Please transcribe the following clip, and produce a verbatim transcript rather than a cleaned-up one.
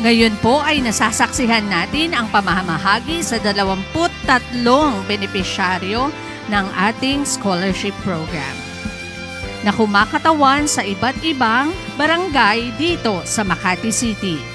Ngayon po ay nasasaksihan natin ang pamamahagi sa dalawampu't tatlong benepisyaryo ng ating scholarship program na kumakatawan sa iba't ibang barangay dito sa Makati City.